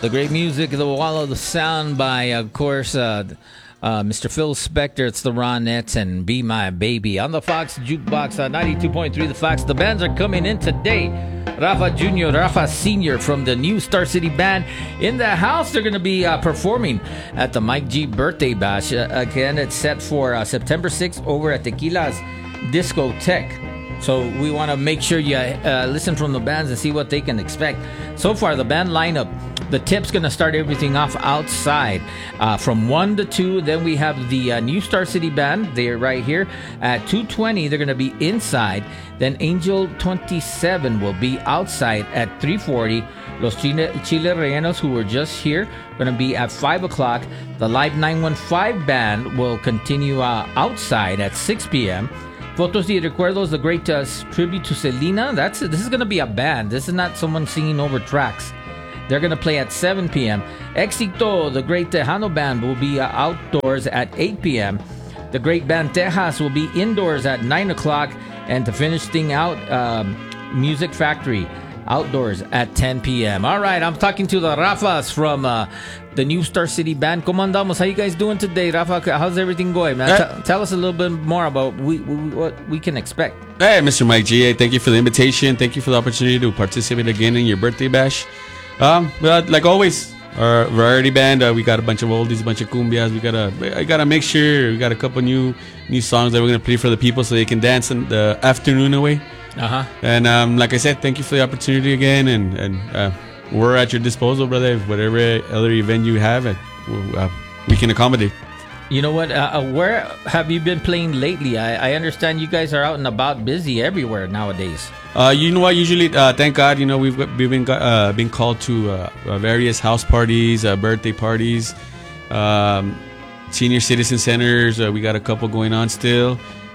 The great music, the wall of the sound by, of course, Mr. Phil Spector. It's the Ronettes and Be My Baby on the Fox Jukebox 92.3 The Fox. The bands are coming in today. Rafa Jr., Rafa Sr. from the new Star City Band in the house. They're going to be performing at the Mike G Birthday Bash. Again, it's set for September 6th over at Tequila's Discotheque. So we want to make sure you listen from the bands and see what they can expect. So far, the band lineup, the tip's going to start everything off outside from 1 to 2. Then we have the new Star City Band. They're right here. At 2:20, they're going to be inside. Then Angel 27 will be outside at 3:40. Los Chile Rellenos, who were just here, going to be at 5 o'clock. The Live 915 Band will continue outside at 6 p.m. Fotos y Recuerdos, the great tribute to Selena. This is going to be a band. This is not someone singing over tracks. They're going to play at 7 p.m. Éxito, the great Tejano Band, will be outdoors at 8 p.m. The great band Tejas will be indoors at 9 o'clock. And to finish thing out, Music Factory outdoors at 10 p.m. All right, I'm talking to the Rafas from the new Star City Band. ¿Cómo andamos? How you guys doing today, Rafa? How's everything going, man? Tell us a little bit more about what we can expect. Hey, Mr. Mike G, thank you for the invitation. Thank you for the opportunity to participate again in your birthday bash. But like always, our variety band, we got a bunch of oldies, a bunch of cumbias. I gotta make sure we got a couple new songs that we're gonna play for the people so they can dance in the afternoon away. And like I said, thank you for the opportunity again, and we're at your disposal, brother. Whatever other event you have, we can accommodate. You know what? Where have you been playing lately? I understand you guys are out and about, busy everywhere nowadays. You know what? Usually, thank God, you know we've been called to various house parties, birthday parties, senior citizen centers. We got a couple going on still.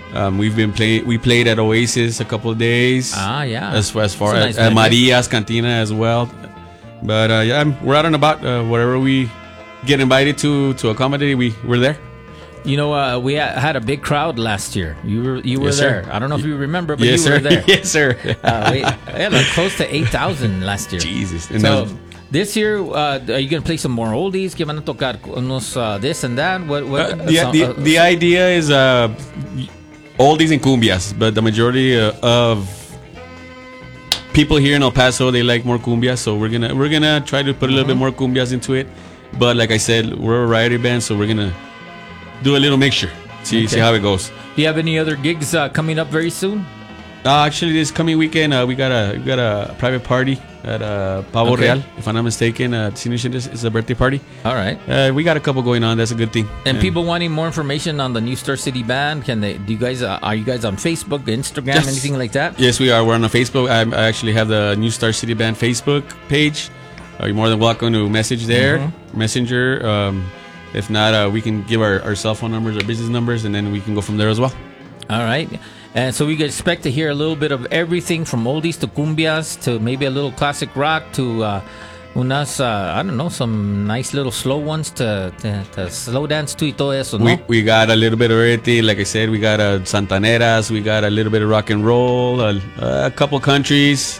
We played at Oasis a couple of days. Yeah. As far as Maria's Cantina as well. But we're out and about. Wherever we get invited to accommodate, we're there. You know, we had a big crowd last year. You were Yes, there. sir. I don't know if you remember, but Yes, you were sir. there. Yes, sir. We had like close to 8,000 last year. Jesus. So this year, are you going to play some more oldies? ¿Qué van a tocar unos this and that? The idea is oldies and cumbias, but the majority of people here in El Paso, they like more cumbias, so we're gonna try to put a little bit more cumbias into it. But like I said, we're a variety band, so we're gonna do a little mixture. See how it goes. Do you have any other gigs coming up very soon? Actually, this coming weekend, we got a private party at Pavo Real, if I'm not mistaken. Senior Citizens, it's a birthday party. All right. We got a couple going on. That's a good thing. And people wanting more information on the new Star City Band, are you guys on Facebook, Instagram, Yes. anything like that? Yes, we are. We're on Facebook. I actually have the New Star City Band Facebook page. You're more than welcome to message there, Messenger. If not, we can give our cell phone numbers, our business numbers, and then we can go from there as well. All right. And so we can expect to hear a little bit of everything from oldies to cumbias to maybe a little classic rock to I don't know, some nice little slow ones to slow dance to y todo eso, ¿no? We got a little bit of everything. Like I said, we got Santaneras, we got a little bit of rock and roll, a couple countries.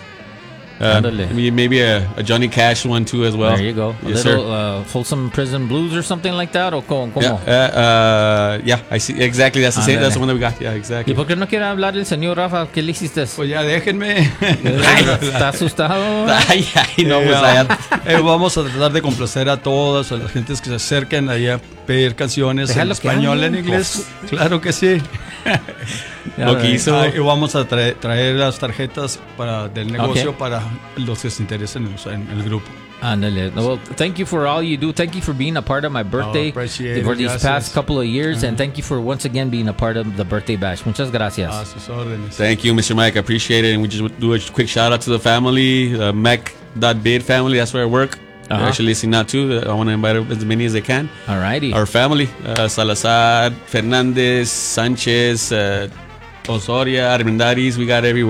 Maybe a Johnny Cash one too as well. There you go. A Yes, little Folsom Prison Blues or something like that. ¿O cómo? Yeah, I see. Exactly, that's the same. That's the one that we got. Yeah, exactly. ¿Y por qué no quiere hablar el señor Rafa? ¿Qué le hiciste? Pues ya déjenme. ¿Está asustado? Ay, no, pues allá. Vamos a tratar de complacer a todos, a las gentes que se acerquen ahí a pedir canciones en Déjalos que español, en hablen. inglés. Claro que sí. Lo que hizo. Y vamos a traer las tarjetas del negocio para los que se interesen en el grupo. Ándale. Well, thank you for all you do. Thank you for being a part of my birthday for these past couple of years. And thank you for once again being a part of the birthday bash. Muchas gracias. A sus órdenes. Thank you, Mr. Mike. I appreciate it. And we just do a quick shout out to the family, Mech.bid family. That's where I work. They're actually listening now too. I want to invite as many as they can. All righty. Our family, Salazar, Fernandez, Sanchez, Osoria, Armendariz, we got everywhere.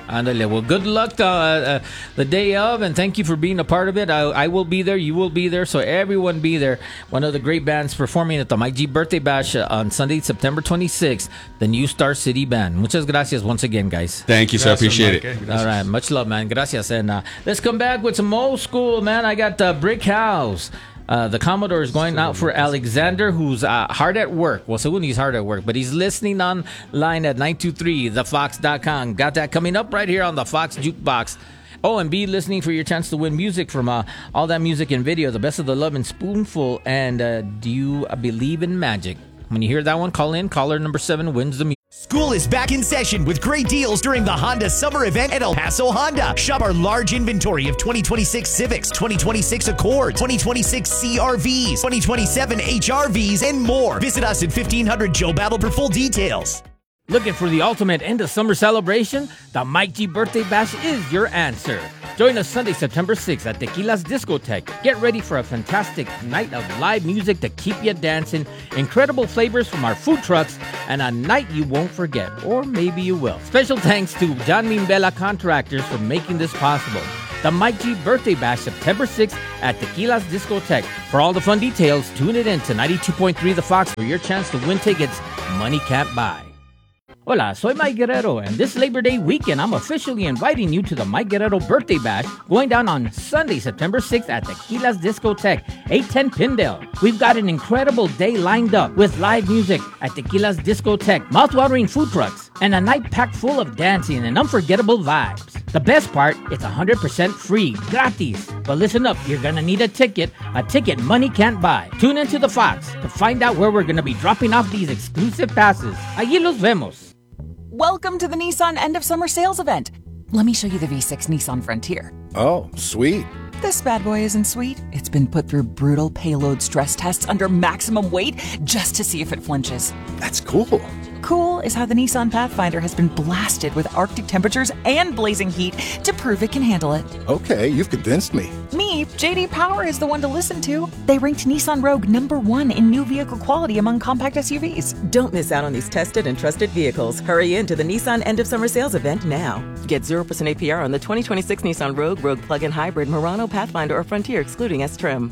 Andale. Well, good luck the day of, and thank you for being a part of it. I will be there. You will be there. So everyone be there. One of the great bands performing at the Mike G Birthday Bash on Sunday, September 26th, the New Star City Band. Muchas gracias once again, guys. Thank you, sir. Appreciate it. All right. Much love, man. Gracias. And let's come back with some old school, man. I got Brick House. The Commodore is going out for Alexander, who's hard at work. Well, según he's hard at work, but he's listening online at 923thefox.com. Got that coming up right here on the Fox Jukebox. Oh, and be listening for your chance to win music from All That Music and Video, The Best of the Love and Spoonful, and Do You Believe in Magic? When you hear that one, call in. Caller number 7 wins the music. School is back in session with great deals during the Honda Summer Event at El Paso Honda. Shop our large inventory of 2026 Civics, 2026 Accords, 2026 CRVs, 2027 HRVs, and more. Visit us at 1500 Joe Battle for full details. Looking for the ultimate end of summer celebration? The Mike G Birthday Bash is your answer. Join us Sunday, September 6th at Tequila's Discotheque. Get ready for a fantastic night of live music to keep you dancing, incredible flavors from our food trucks, and a night you won't forget, or maybe you will. Special thanks to John Mimbela Contractors for making this possible. The Mike G Birthday Bash, September 6th at Tequila's Discotheque. For all the fun details, tune it in to 92.3 The Fox for your chance to win tickets money can't buy. Hola, soy Mike Guerrero, and this Labor Day weekend, I'm officially inviting you to the Mike Guerrero Birthday Bash going down on Sunday, September 6th at Tequila's Discotheque, 810 Pindale. We've got an incredible day lined up with live music at Tequila's Discotheque, mouthwatering food trucks, and a night packed full of dancing and unforgettable vibes. The best part, it's 100% free, gratis. But listen up, you're gonna need a ticket money can't buy. Tune into The Fox to find out where we're gonna be dropping off these exclusive passes. Allí los vemos. Welcome to the Nissan End of Summer Sales Event. Let me show you the V6 Nissan Frontier. Oh, sweet. This bad boy isn't sweet. It's been put through brutal payload stress tests under maximum weight just to see if it flinches. That's cool. Cool is how the Nissan Pathfinder has been blasted with Arctic temperatures and blazing heat to prove it can handle it. Okay, you've convinced me. Me, JD Power is the one to listen to. They ranked Nissan Rogue #1 in new vehicle quality among compact SUVs. Don't miss out on these tested and trusted vehicles. Hurry into the Nissan End of Summer Sales Event now. Get 0% APR on the 2026 Nissan Rogue, Rogue Plug-in Hybrid, Murano, Pathfinder, or Frontier, excluding S-Trim.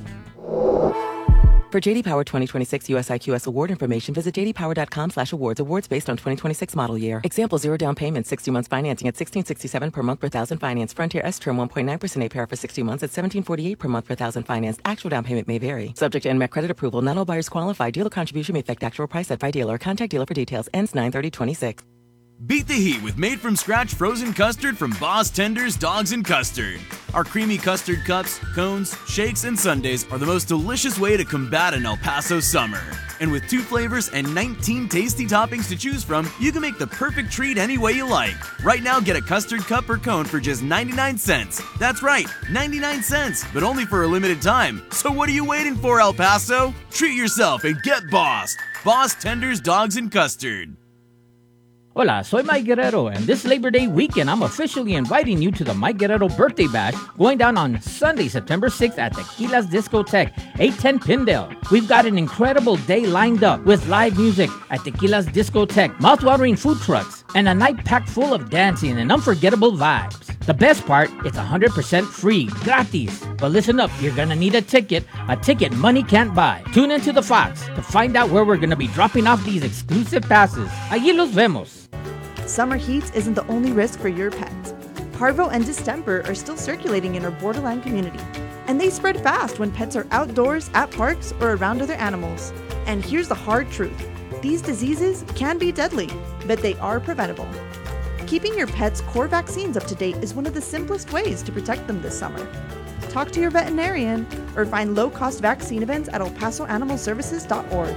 For JD Power 2026 US IQS award information, visit jdpower.com/awards. Awards based on 2026 model year. Example: 0 down payment, 60 months financing at $1,667 per month per thousand finance. Frontier S-Trim 1.9% APR for 60 months at $1,748 per month per thousand financed. Actual down payment may vary. Subject to NMAC credit approval. Not all buyers qualify. Dealer contribution may affect actual price set by dealer. Contact dealer for details. Ends 9/30/26. Beat the heat with made-from-scratch frozen custard from Boss Tenders Dogs and Custard. Our creamy custard cups, cones, shakes, and sundaes are the most delicious way to combat an El Paso summer. And with 2 flavors and 19 tasty toppings to choose from, you can make the perfect treat any way you like. Right now, get a custard cup or cone for just 99 cents. That's right, 99 cents, but only for a limited time. So what are you waiting for, El Paso? Treat yourself and get bossed. Boss Tenders Dogs and Custard. Hola, soy Mike Guerrero, and this Labor Day weekend, I'm officially inviting you to the Mike Guerrero Birthday Bash going down on Sunday, September 6th at Tequila's Discotheque, 810 Pindale. We've got an incredible day lined up with live music at Tequila's Discotheque, mouthwatering food trucks, and a night packed full of dancing and unforgettable vibes. The best part, it's 100% free, gratis. But listen up, you're gonna need a ticket money can't buy. Tune into The Fox to find out where we're gonna be dropping off these exclusive passes. Allí los vemos. Summer heat isn't the only risk for your pets. Parvo and distemper are still circulating in our borderline community, and they spread fast when pets are outdoors, at parks, or around other animals. And here's the hard truth. These diseases can be deadly, but they are preventable. Keeping your pet's core vaccines up to date is one of the simplest ways to protect them this summer. Talk to your veterinarian or find low-cost vaccine events at elpasoanimalservices.org.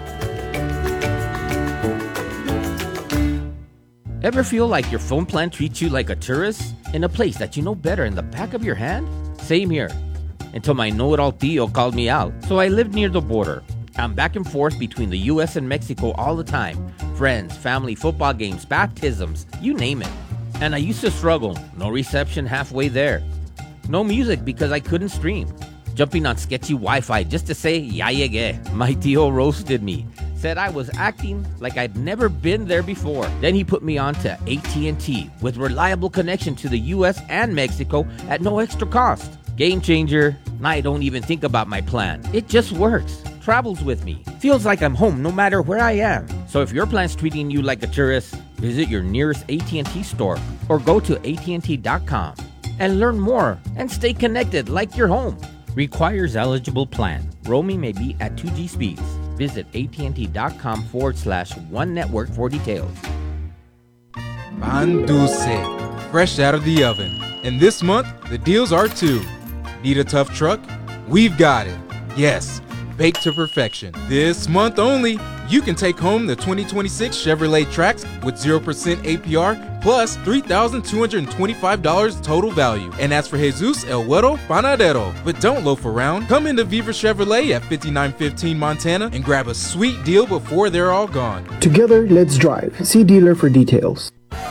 Ever feel like your phone plan treats you like a tourist in a place that you know better in the back of your hand? Same here. Until my know-it-all tío called me out. So I lived near the border. I'm back and forth between the US and Mexico all the time. Friends, family, football games, baptisms, you name it. And I used to struggle. No reception halfway there. No music because I couldn't stream. Jumping on sketchy Wi-Fi just to say, ya llegué. My tío roasted me. said I was acting like I'd never been there before. Then he put me on to AT&T with reliable connection to the US and Mexico at no extra cost. Game changer. I don't even think about my plan. It just works. Travels with me. Feels like I'm home no matter where I am. So if your plan's treating you like a tourist, visit your nearest AT&T store or go to AT&T.com and learn more and stay connected like you're home. Requires eligible plan. Roaming may be at 2G speeds. Visit AT&T.com/One Network for details. Pan Dulce, fresh out of the oven. And this month, the deals are too. Need a tough truck? We've got it. Yes, baked to perfection. This month only, you can take home the 2026 Chevrolet Trax with 0% APR plus $3,225 total value. And as for Jesus El Güero Panadero, but don't loaf around. Come into Viva Chevrolet at 5915 Montana and grab a sweet deal before they're all gone. Together, let's drive. See dealer for details.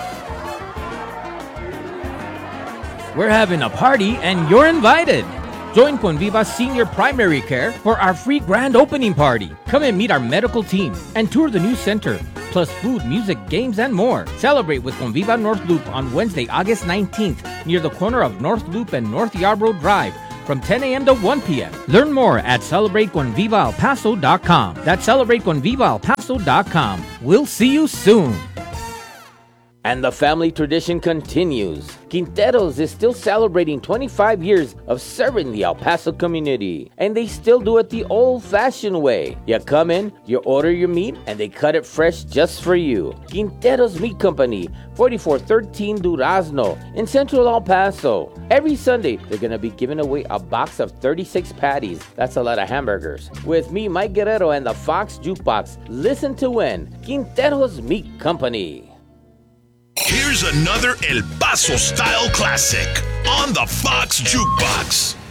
We're having a party and you're invited. Join Conviva Senior Primary Care for our free grand opening party. Come and meet our medical team and tour the new center, plus food, music, games, and more. Celebrate with Conviva North Loop on Wednesday, August 19th, near the corner of North Loop and North Yarborough Drive, from 10 a.m. to 1 p.m. Learn more at CelebrateConvivaElPaso.com. That's CelebrateConvivaElPaso.com. We'll see you soon. And the family tradition continues. Quinteros is still celebrating 25 years of serving the El Paso community. And they still do it the old-fashioned way. You come in, you order your meat, and they cut it fresh just for you. Quinteros Meat Company, 4413 Durazno in central El Paso. Every Sunday, they're going to be giving away a box of 36 patties. That's a lot of hamburgers. With me, Mike Guerrero, and the Fox Jukebox. Listen to win. Quinteros Meat Company. Here's another El Paso style classic on the Fox Jukebox.